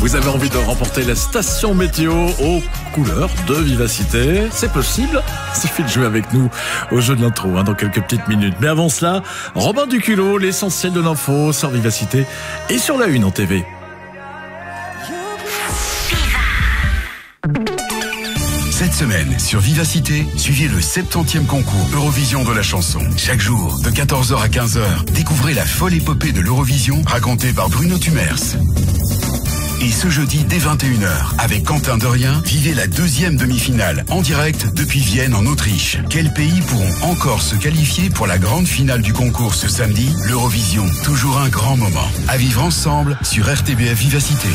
Vous avez envie de remporter la station météo aux couleurs de Vivacité? C'est possible. Il suffit de jouer avec nous au jeu de l'intro dans quelques petites minutes. Mais avant cela, Robin Duculot, l'essentiel de l'info sur Vivacité et sur la Une en TV. Cette semaine, sur Vivacité, suivez le 70e concours Eurovision de la chanson. Chaque jour, de 14h à 15h, découvrez la folle épopée de l'Eurovision racontée par Bruno Tumers. Et ce jeudi, dès 21h, avec Quentin Derrien, vivez la deuxième demi-finale en direct depuis Vienne en Autriche. Quels pays pourront encore se qualifier pour la grande finale du concours ce samedi? L'Eurovision, toujours un grand moment. À vivre ensemble sur RTBF Vivacité.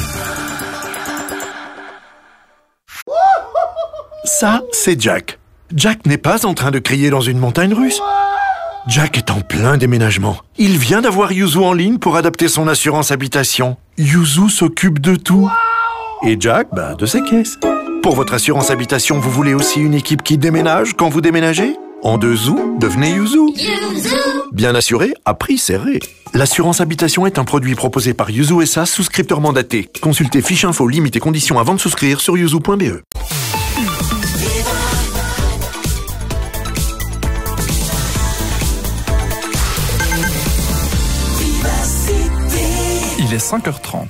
Ça, c'est Jack. Jack n'est pas en train de crier dans une montagne russe. Jack est en plein déménagement. Il vient d'avoir Yuzu en ligne pour adapter son assurance habitation. Yuzu s'occupe de tout. Et Jack, de ses caisses. Pour votre assurance habitation, vous voulez aussi une équipe qui déménage quand vous déménagez? En 2 zou, devenez Yuzu. Bien assuré, à prix serré. L'assurance habitation est un produit proposé par Yuzu SA, souscripteur mandaté. Consultez fiche info, limites et conditions avant de souscrire sur yuzu.be. Il est 5h30.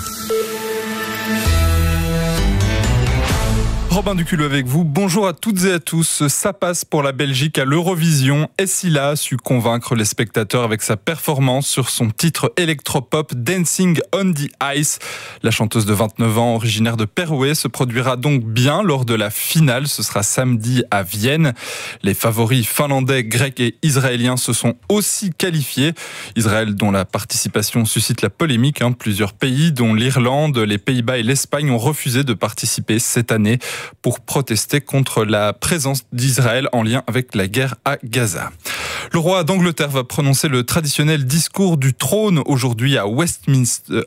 Robin Duculot avec vous. Bonjour à toutes et à tous. Ça passe pour la Belgique à l'Eurovision. Esila a su convaincre les spectateurs avec sa performance sur son titre électropop Dancing on the Ice. La chanteuse de 29 ans, originaire de Perouet, se produira donc bien lors de la finale. Ce sera samedi à Vienne. Les favoris finlandais, grecs et israéliens se sont aussi qualifiés. Israël, dont la participation suscite la polémique. Plusieurs pays, dont l'Irlande, les Pays-Bas et l'Espagne, ont refusé de participer cette année pour protester contre la présence d'Israël en lien avec la guerre à Gaza. Le roi d'Angleterre va prononcer le traditionnel discours du trône aujourd'hui à Westminster.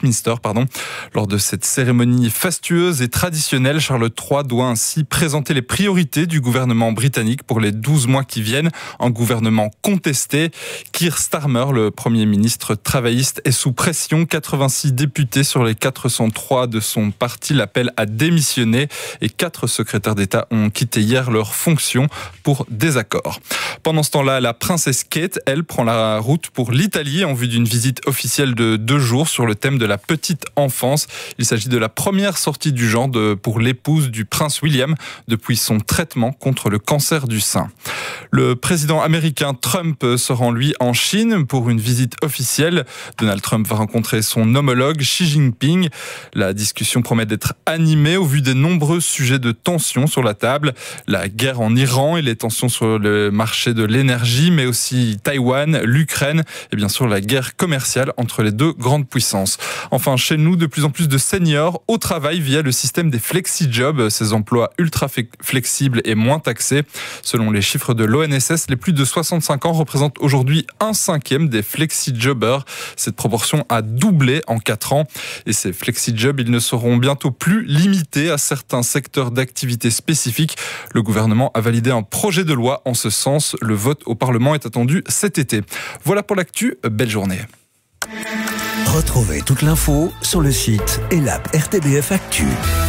Lors de cette cérémonie fastueuse et traditionnelle, Charles III doit ainsi présenter les priorités du gouvernement britannique pour les 12 mois qui viennent. Un gouvernement contesté. Keir Starmer, le Premier ministre travailliste, est sous pression. 86 députés sur les 403 de son parti l'appellent à démissionner et 4 secrétaires d'État ont quitté hier leurs fonctions pour désaccord. Pendant ce temps-là, la princesse Kate, elle, prend la route pour l'Italie en vue d'une visite officielle de 2 jours sur le thème de la petite enfance. Il s'agit de la première sortie du genre pour l'épouse du prince William depuis son traitement contre le cancer du sein. Le président américain Trump se rend lui en Chine pour une visite officielle. Donald Trump va rencontrer son homologue Xi Jinping. La discussion promet d'être animée au vu des nombreux sujets de tension sur la table. La guerre en Iran et les tensions sur le marché de l'énergie, mais aussi Taïwan, l'Ukraine et bien sûr la guerre commerciale entre les 2 grandes puissances. Enfin, chez nous, de plus en plus de seniors au travail via le système des flexi-jobs, ces emplois ultra flexibles et moins taxés. Selon les chiffres de l'ONSS, les plus de 65 ans représentent aujourd'hui 1/5 des flexi-jobbers. Cette proportion a doublé en 4 ans. Et ces flexi-jobs, ils ne seront bientôt plus limités à certains secteurs d'activité spécifiques. Le gouvernement a validé un projet de loi en ce sens. Le vote au Parlement est attendu cet été. Voilà pour l'actu. Belle journée. Retrouvez toute l'info sur le site et l'app RTBF Actu.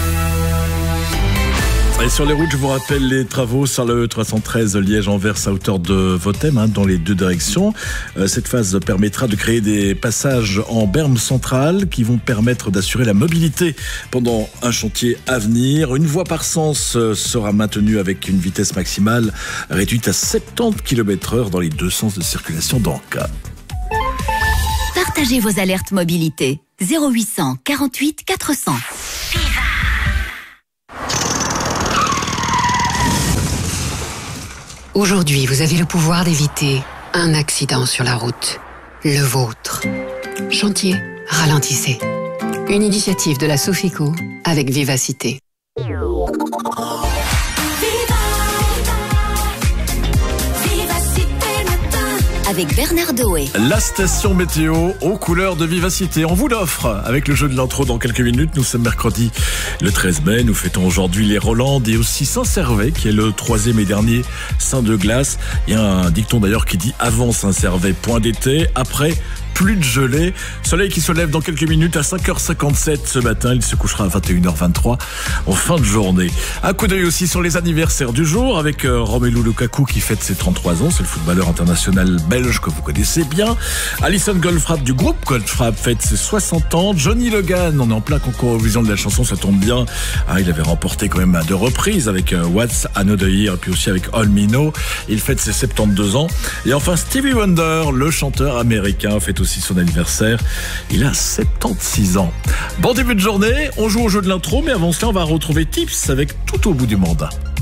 Et sur les routes, je vous rappelle les travaux sur le E313 Liège-Anvers à hauteur de Vothem, dans les 2 directions. Cette phase permettra de créer des passages en berme centrale qui vont permettre d'assurer la mobilité pendant un chantier à venir. Une voie par sens sera maintenue avec une vitesse maximale réduite à 70 km/h dans les 2 sens de circulation dans le cas. Partagez vos alertes mobilité. 0800 48 400. Aujourd'hui, vous avez le pouvoir d'éviter un accident sur la route. Le vôtre. Chantier, ralentissez. Une initiative de la Sofico avec Vivacité. Avec Bernard Doé. La station météo aux couleurs de Vivacité. On vous l'offre avec le jeu de l'intro dans quelques minutes. Nous sommes mercredi le 13 mai. Nous fêtons aujourd'hui les Rolandes et aussi Saint-Servais qui est le 3e et dernier saint de glace. Il y a un dicton d'ailleurs qui dit avant Saint-Servais, point d'été. Après, plus de gelée. Soleil qui se lève dans quelques minutes à 5h57 ce matin. Il se couchera à 21h23 en fin de journée. Un coup d'œil aussi sur les anniversaires du jour avec Romelu Lukaku qui fête ses 33 ans. C'est le footballeur international belge que vous connaissez bien. Alison Goldfrapp du groupe Goldfrapp fête ses 60 ans. Johnny Logan, on est en plein concours Eurovision de la chanson, ça tombe bien. Il avait remporté quand même à 2 reprises avec What's Another Year et puis aussi avec All Me Know. Il fête ses 72 ans. Et enfin Stevie Wonder, le chanteur américain, fête aussi son anniversaire. Il a 76 ans. Bon début de journée, on joue au jeu de l'intro, mais avant cela, on va retrouver Tips avec Tout au bout du mandat.